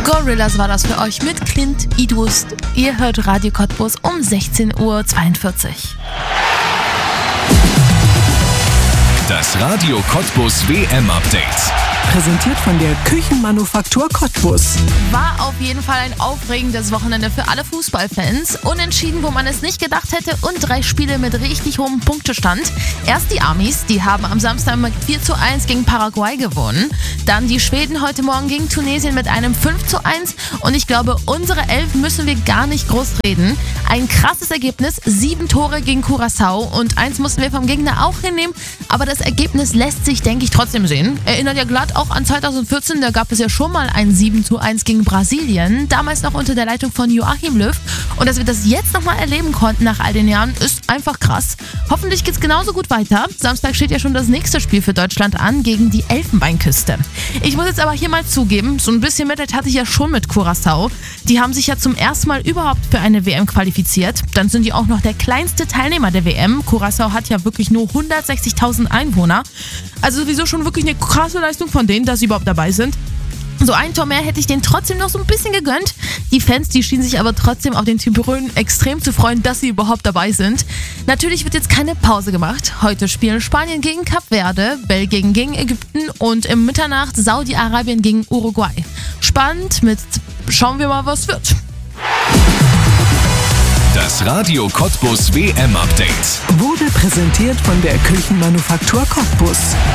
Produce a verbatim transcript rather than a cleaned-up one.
Gorillaz war das für euch mit Clint Eastwood. Ihr hört Radio Cottbus um sechzehn Uhr zweiundvierzig. Das Radio Cottbus W M-Update. Präsentiert von der Küchenmanufaktur Cottbus. War auf jeden Fall ein aufregendes Wochenende für alle Fußballfans. Unentschieden, wo man es nicht gedacht hätte, und drei Spiele mit richtig hohem Punktestand. Erst die Amis, die haben am Samstag mit vier zu eins gegen Paraguay gewonnen. Dann die Schweden heute Morgen gegen Tunesien mit einem fünf zu eins. Und ich glaube, unsere Elf müssen wir gar nicht groß reden. Ein krasses Ergebnis, sieben Tore gegen Curaçao, und eins mussten wir vom Gegner auch hinnehmen. Aber das Ergebnis lässt sich, denke ich, trotzdem sehen. Erinnert ja glatt auch an zweitausendvierzehn, da gab es ja schon mal ein sieben zu eins gegen Brasilien, damals noch unter der Leitung von Joachim Löw. Und dass wir das jetzt nochmal erleben konnten nach all den Jahren, ist einfach krass. Hoffentlich geht es genauso gut weiter. Samstag steht ja schon das nächste Spiel für Deutschland an gegen die Elfenbeinküste. Ich muss jetzt aber hier mal zugeben, so ein bisschen Mitleid hatte ich ja schon mit Curaçao. Die haben sich ja zum ersten Mal überhaupt für eine W M qualifiziert. Dann sind die auch noch der kleinste Teilnehmer der W M. Curaçao hat ja wirklich nur hundertsechzigtausend Einwohner. Also sowieso schon wirklich eine krasse Leistung von denen, dass sie überhaupt dabei sind. So ein Tor mehr hätte ich denen trotzdem noch so ein bisschen gegönnt. Die Fans, die schienen sich aber trotzdem auf den Tiburonen extrem zu freuen, dass sie überhaupt dabei sind. Natürlich wird jetzt keine Pause gemacht. Heute spielen Spanien gegen Kap Verde, Belgien gegen Ägypten und im Mitternacht Saudi-Arabien gegen Uruguay. Spannend, mit schauen wir mal, was wird. Das Radio Cottbus W M-Update Wurde präsentiert von der Küchenmanufaktur Cottbus.